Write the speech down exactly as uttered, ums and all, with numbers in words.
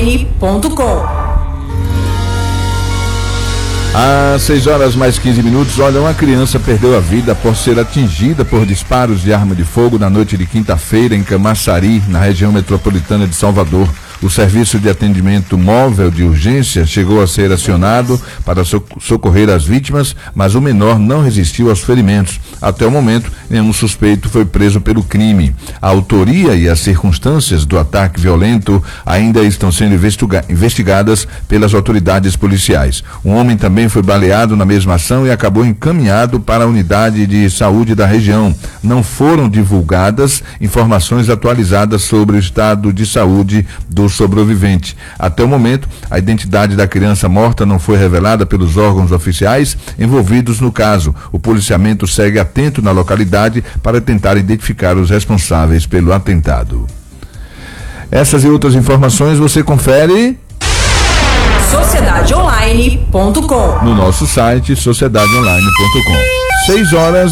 online ponto com. Às seis horas mais quinze minutos, olha, uma criança perdeu a vida após ser atingida por disparos de arma de fogo na noite de quinta-feira em Camaçari, na região metropolitana de Salvador. O serviço de atendimento móvel de urgência chegou a ser acionado para socorrer as vítimas, mas o menor não resistiu aos ferimentos. Até o momento, nenhum suspeito foi preso pelo crime. A autoria e as circunstâncias do ataque violento ainda estão sendo investiga- investigadas pelas autoridades policiais. Um homem também foi baleado na mesma ação e acabou encaminhado para a unidade de saúde da região. Não foram divulgadas informações atualizadas sobre o estado de saúde do sobrevivente. Até o momento, a identidade da criança morta não foi revelada pelos órgãos oficiais envolvidos no caso. O policiamento segue atento na localidade para tentar identificar os responsáveis pelo atentado. Essas e outras informações você confere sociedade online ponto com. no nosso site sociedade online ponto com. Seis horas